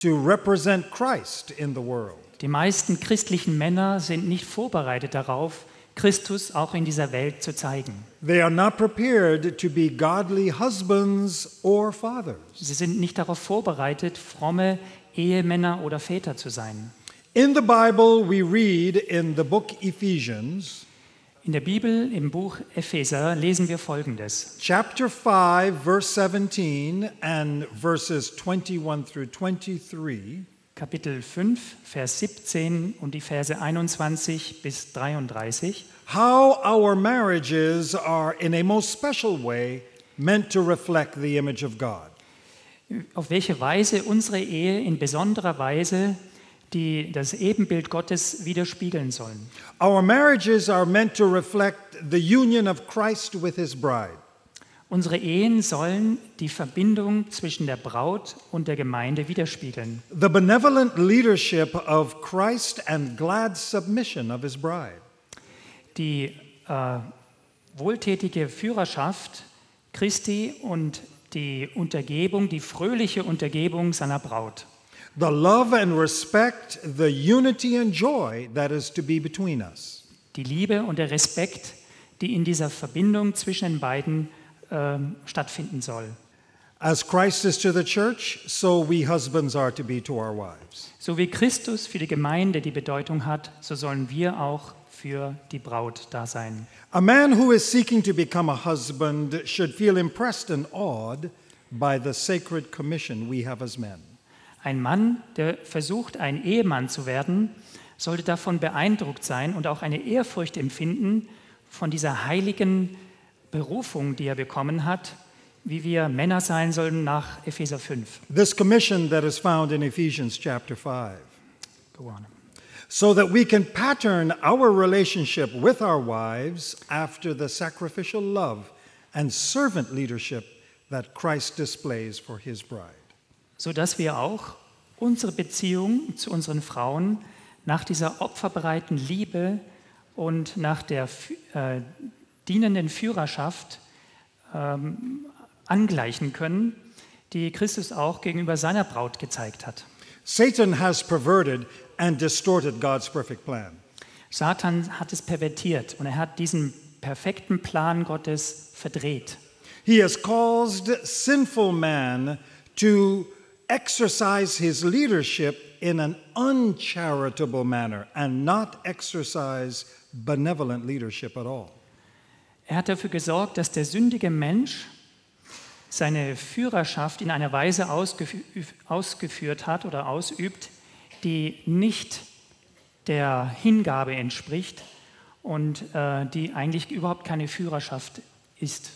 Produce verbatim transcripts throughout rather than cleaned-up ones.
to represent Christ in the world. Die meisten christlichen Männer sind nicht vorbereitet darauf, Christus auch in dieser Welt zu zeigen. They are not prepared to be godly husbands or fathers. Sie sind nicht darauf vorbereitet, fromme Ehemänner oder Väter zu sein. In the Bible, we read in the book Ephesians, In der Bibel, im Buch Epheser, lesen wir Folgendes. chapter five, verse seventeen and verses twenty-one through twenty-three. Kapitel fünf, Vers siebzehn und die Verse einundzwanzig bis dreiunddreißig. How our marriages are in a most special way meant to reflect the image of God. Auf welche Weise unsere Ehe in besonderer Weise die das Ebenbild Gottes widerspiegeln sollen. Our marriages are meant to reflect the union of Christ with his bride. Unsere Ehen sollen die Verbindung zwischen der Braut und der Gemeinde widerspiegeln. The benevolent leadership of Christ and glad submission of his bride. Die äh, wohltätige Führerschaft Christi und die Untergebung, die fröhliche Untergebung seiner Braut. The love and respect, the unity and joy that is to be between us. Die Liebe und der Respekt, die in dieser Verbindung zwischen den beiden äh, stattfinden soll. As Christ is to the church, so we husbands are to be to our wives. So wie Christus für die Gemeinde die Bedeutung hat, so sollen wir auch für die Braut da sein. A man who is seeking to become a husband should feel impressed and awed by the sacred commission we have as men. Ein Mann, der versucht, ein Ehemann zu werden, sollte davon beeindruckt sein und auch eine Ehrfurcht empfinden von dieser heiligen Berufung, die er bekommen hat, wie wir Männer sein sollen nach Epheser fünf. This commission that is found in Ephesians chapter five. Go on. So that we can pattern our relationship with our wives after the sacrificial love and servant leadership that Christ displays for his bride. Sodass wir auch unsere Beziehung zu unseren Frauen nach dieser opferbereiten Liebe und nach der äh, dienenden Führerschaft ähm, angleichen können, die Christus auch gegenüber seiner Braut gezeigt hat. Satan has perverted and distorted God's perfect plan. Satan hat es pervertiert und er hat diesen perfekten Plan Gottes verdreht. He has caused sinful man to exercise his leadership in an uncharitable manner and not exercise benevolent leadership at all. Er hat dafür gesorgt, dass der sündige Mensch seine Führerschaft in einer Weise ausgefü- ausgeführt hat oder ausübt, die nicht der Hingabe entspricht und äh, die eigentlich überhaupt keine Führerschaft ist.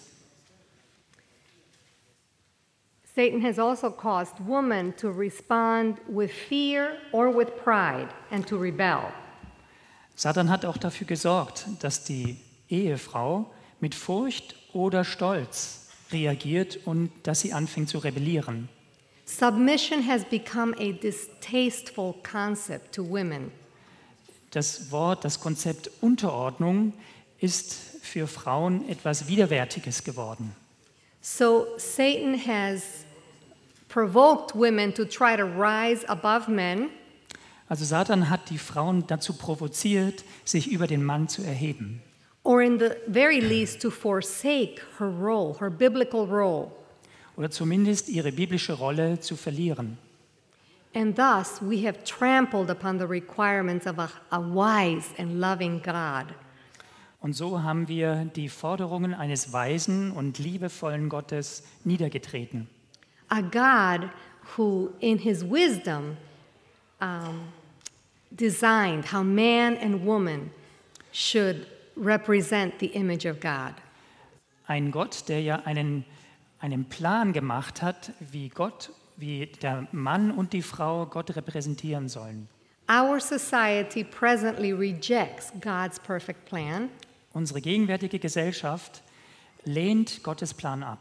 Satan has also caused women to respond with fear or with pride and to rebel. Satan hat auch dafür gesorgt, dass die Ehefrau mit Furcht oder Stolz reagiert und dass sie anfängt zu rebellieren. Submission has become a distasteful concept to women. Das Wort, das Konzept Unterordnung ist für Frauen etwas Widerwärtiges geworden. So Satan has provoked women to try to rise above men. Also Satan hat die Frauen dazu provoziert, sich über den Mann zu erheben. Or in the very least to forsake her role, her biblical role. Oder zumindest ihre biblische Rolle zu verlieren. And thus we have trampled upon the requirements of a, a wise and loving God. Und so haben wir die Forderungen eines weisen und liebevollen Gottes niedergetreten. A God who in his wisdom um, designed how man and woman should represent the image of God. Ein Gott, der ja einen, einen Plan gemacht hat, wie Gott, wie der Mann und die Frau Gott repräsentieren sollen. Our society presently rejects God's perfect plan. Unsere gegenwärtige Gesellschaft lehnt Gottes Plan ab.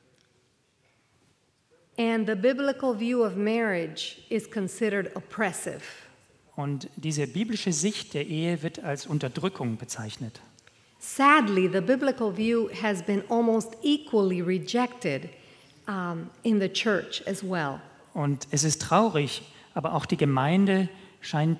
And the biblical view of marriage is considered oppressive. Und diese biblische Sicht der Ehe wird als Unterdrückung bezeichnet. Sadly, the biblical view has been almost equally rejected um, in the church as well. Und es ist traurig, aber auch die Gemeinde scheint